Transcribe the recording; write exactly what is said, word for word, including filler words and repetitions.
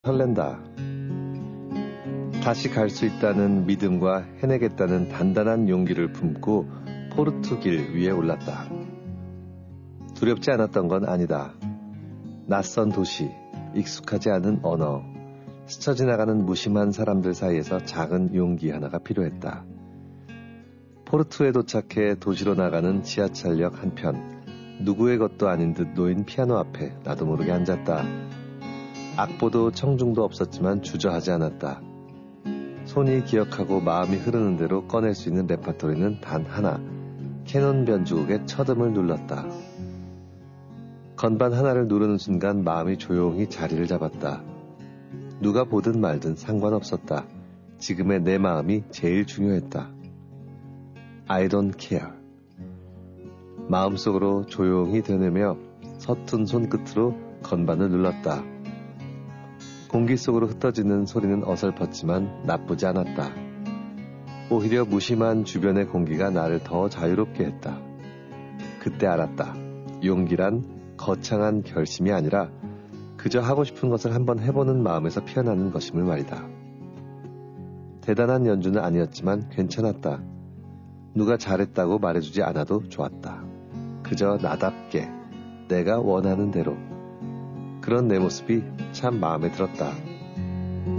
설렌다. 다시 갈 수 있다는 믿음과 해내겠다는 단단한 용기를 품고 포르투길 위에 올랐다. 두렵지 않았던 건 아니다. 낯선 도시, 익숙하지 않은 언어, 스쳐 지나가는 무심한 사람들 사이에서 작은 용기 하나가 필요했다. 포르투에 도착해 도시로 나가는 지하철역 한편, 누구의 것도 아닌 듯 놓인 피아노 앞에 나도 모르게 앉았다. 악보도 청중도 없었지만 주저하지 않았다. 손이 기억하고 마음이 흐르는 대로 꺼낼 수 있는 레파토리는 단 하나, 캐논 변주곡의 첫음을 눌렀다. 건반 하나를 누르는 순간 마음이 조용히 자리를 잡았다. 누가 보든 말든 상관없었다. 지금의 내 마음이 제일 중요했다. I don't care. 마음속으로 조용히 되뇌며 서툰 손끝으로 건반을 눌렀다. 공기 속으로 흩어지는 소리는 어설펐지만 나쁘지 않았다. 오히려 무심한 주변의 공기가 나를 더 자유롭게 했다. 그때 알았다. 용기란 거창한 결심이 아니라 그저 하고 싶은 것을 한번 해보는 마음에서 피어나는 것임을 말이다. 대단한 연주는 아니었지만 괜찮았다. 누가 잘했다고 말해주지 않아도 좋았다. 그저 나답게, 내가 원하는 대로. 그런 내 모습이 참 마음에 들었다.